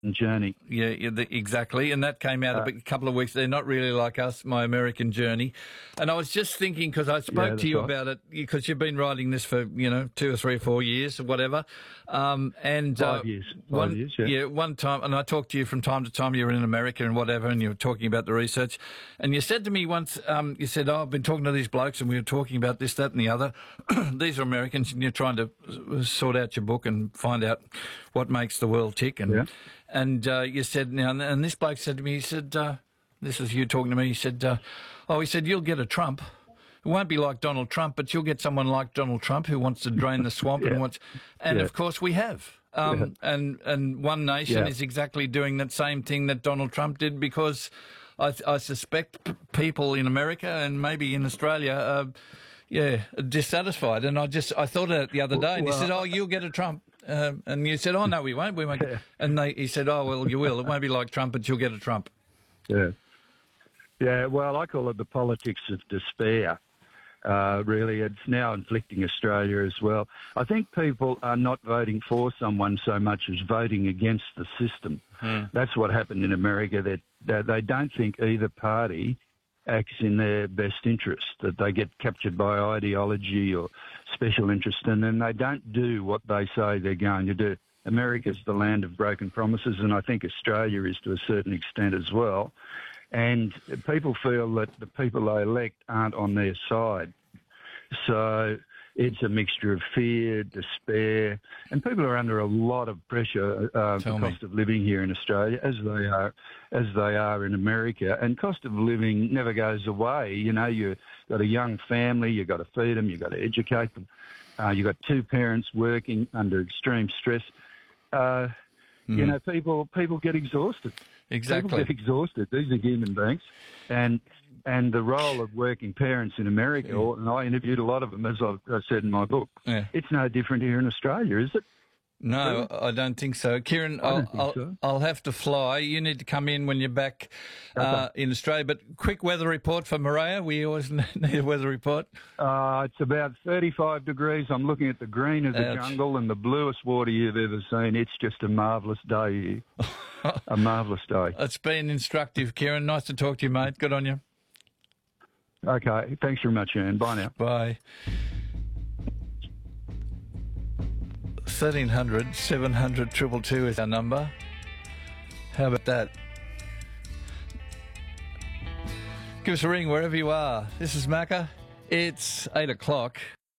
journey. Exactly. And that came out a couple of weeks. They're not really like us, My American Journey. And I was just thinking, because I spoke to you about it, because you've been writing this for, 2 or 3 or 4 years or whatever. 5 years. 5 years, yeah. Yeah, one time, and I talked to you from time to time, you were in America and whatever, and you were talking about the research. And you said to me once, you said, I've been talking to these blokes and we were talking about this, that and the other. These are Americans, and you're trying to sort out your book and find out what makes the world tick. And you said, now, and this bloke said to me, he said, this is you talking to me, he said, he said, you'll get a Trump. It won't be like Donald Trump, but you'll get someone like Donald Trump who wants to drain the swamp and of course we have. And One Nation is exactly doing that same thing that Donald Trump did, because I suspect people in America and maybe in Australia are dissatisfied. And I thought of it the other day, and he said, you'll get a Trump. And you said, no, we won't. We won't. And he said, well, you will. It won't be like Trump, but you'll get a Trump. Yeah. Yeah, well, I call it the politics of despair. Really, it's now inflicting Australia as well. I think people are not voting for someone so much as voting against the system. That's what happened in America, that they don't think either party acts in their best interest, that they get captured by ideology or special interest, and then they don't do what they say they're going to do. America's the land of broken promises, and I think Australia is to a certain extent as well. And people feel that the people they elect aren't on their side. So it's a mixture of fear, despair, and people are under a lot of pressure, the cost of living here in Australia, as they are in America. And cost of living never goes away. You've got a young family, you've got to feed them, you've got to educate them. You've got 2 parents working under extreme stress. People get exhausted. Exactly. People get exhausted. These are human beings. And the role of working parents in America, and I interviewed a lot of them, as I said in my book, it's no different here in Australia, is it? No, I don't think so. Kieran, I'll have to fly. You need to come in when you're back in Australia. But quick weather report for Maria. We always need a weather report. It's about 35 degrees. I'm looking at the green of the jungle and the bluest water you've ever seen. It's just a marvellous day here. A marvellous day. It's been instructive, Kieran. Nice to talk to you, mate. Good on you. Okay. Thanks very much, Ian. Bye now. Bye. 1300 700 222 is our number. How about that? Give us a ring wherever you are. This is Macca. It's 8 o'clock.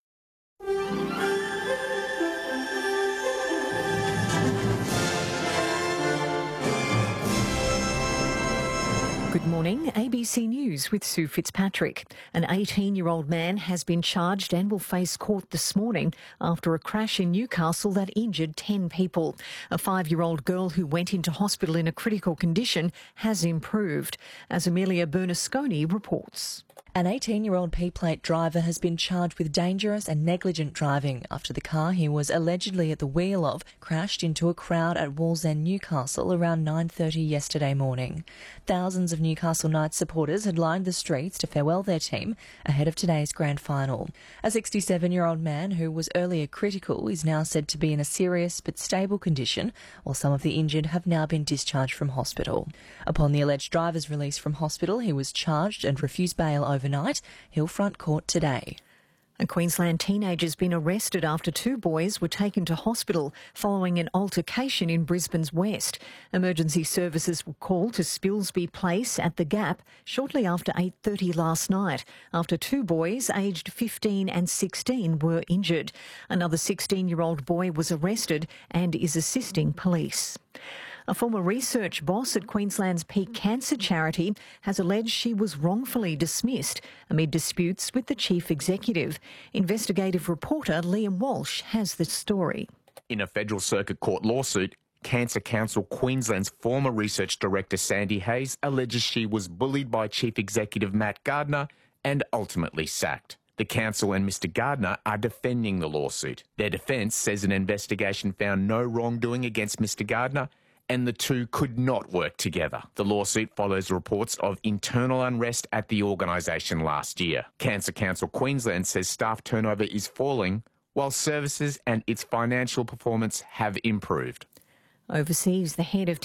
Good morning, ABC News with Sue Fitzpatrick. An 18-year-old man has been charged and will face court this morning after a crash in Newcastle that injured 10 people. A 5-year-old girl who went into hospital in a critical condition has improved, as Amelia Bernasconi reports. An 18-year-old P-plate driver has been charged with dangerous and negligent driving after the car he was allegedly at the wheel of crashed into a crowd at Wallsend, Newcastle around 9:30 yesterday morning. Thousands of Newcastle Knights supporters had lined the streets to farewell their team ahead of today's grand final. A 67-year-old man who was earlier critical is now said to be in a serious but stable condition, while some of the injured have now been discharged from hospital. Upon the alleged driver's release from hospital, he was charged and refused bail overnight. He'll front court today. A Queensland teenager's been arrested after 2 boys were taken to hospital following an altercation in Brisbane's west. Emergency services were called to Spilsby Place at the Gap shortly after 8:30 last night, after 2 boys aged 15 and 16 were injured. Another 16-year-old boy was arrested and is assisting police. A former research boss at Queensland's Peak Cancer Charity has alleged she was wrongfully dismissed amid disputes with the chief executive. Investigative reporter Liam Walsh has the story. In a Federal Circuit Court lawsuit, Cancer Council Queensland's former research director Sandy Hayes alleges she was bullied by Chief Executive Matt Gardner and ultimately sacked. The council and Mr Gardner are defending the lawsuit. Their defence says an investigation found no wrongdoing against Mr Gardner and the two could not work together. The lawsuit follows reports of internal unrest at the organisation last year. Cancer Council Queensland says staff turnover is falling, while services and its financial performance have improved. Overseas, the head of